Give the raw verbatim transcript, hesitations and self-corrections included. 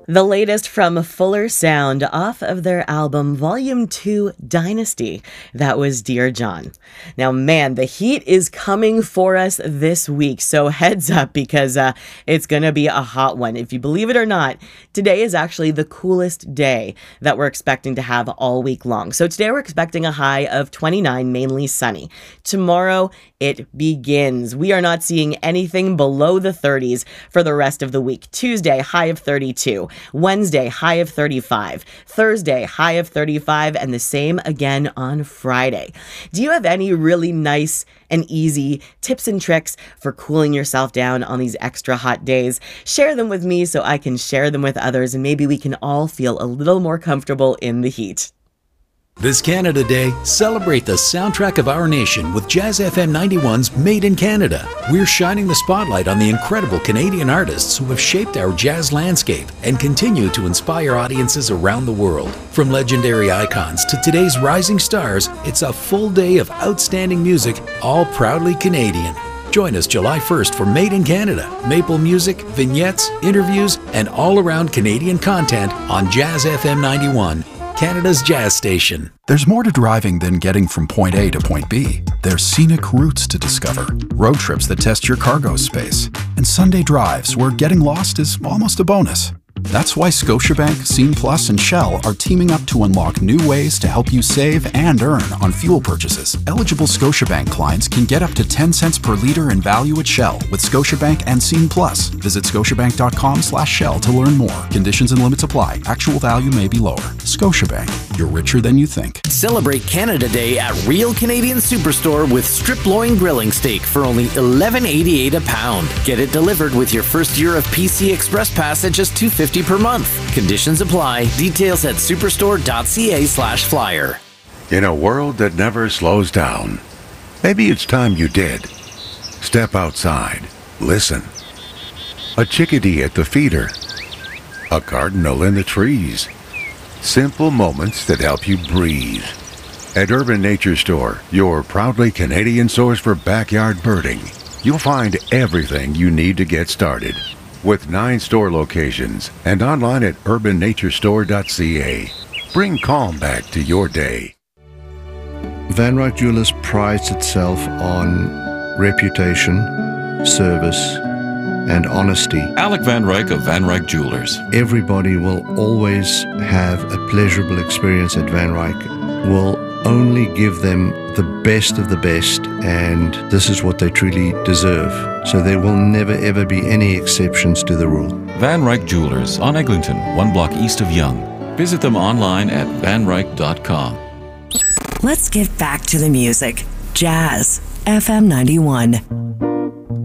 The latest from Fuller Sound off of their album Volume two Dynasty. That was Dear John. Now, man, the heat is coming for us this week, so heads up because uh, it's going to be a hot one. If you believe it or not, today is actually the coolest day that we're expecting to have all week long. So today we're expecting a high of twenty-nine, mainly sunny. Tomorrow, it begins. We are not seeing anything below the thirties for the rest of the week. Tuesday, high of thirty-two. Wednesday, high of thirty-five. Thursday, high of thirty-five, and the same again on Friday. Do you have any really nice and easy tips and tricks for cooling yourself down on these extra hot days? Share them with me so I can share them with others, and maybe we can all feel a little more comfortable in the heat. This Canada Day, celebrate the soundtrack of our nation with Jazz F M ninety-one's Made in Canada. We're shining the spotlight on the incredible Canadian artists who have shaped our jazz landscape and continue to inspire audiences around the world. From legendary icons to today's rising stars, it's a full day of outstanding music, all proudly Canadian. Join us July first for Made in Canada, maple music, vignettes, interviews, and all-around Canadian content on Jazz F M ninety-one. Canada's jazz station. There's more to driving than getting from point A to point B. There's scenic routes to discover, road trips that test your cargo space, and Sunday drives where getting lost is almost a bonus. That's why Scotiabank, Scene Plus, and Shell are teaming up to unlock new ways to help you save and earn on fuel purchases. Eligible Scotiabank clients can get up to ten cents per litre in value at Shell with Scotiabank and Scene Plus. Visit scotiabank.com slash Shell to learn more. Conditions and limits apply. Actual value may be lower. Scotiabank. You're richer than you think. Celebrate Canada Day at Real Canadian Superstore with strip loin grilling steak for only eleven eighty-eight a pound. Get it delivered with your first year of P C Express Pass at just two fifty per month. Conditions apply. Details at superstore.ca slash flyer. In a world that never slows down, maybe it's time you did. Step outside. Listen. A chickadee at the feeder. A cardinal in the trees. Simple moments that help you breathe. At Urban Nature Store, your proudly Canadian source for backyard birding, you'll find everything you need to get started. With nine store locations and online at urban nature store dot c a. Bring calm back to your day. Van Ryck Jewelers prides itself on reputation, service, and honesty. Alec Van Ryck of Van Ryck Jewelers. Everybody will always have a pleasurable experience at Van Ryck. We'll only give them the best of the best, and this is what they truly deserve. So there will never ever be any exceptions to the rule. Van Ryck Jewelers on Eglinton, one block east of Yonge. Visit them online at van ryck dot com. Let's get back to the music. Jazz F M ninety-one.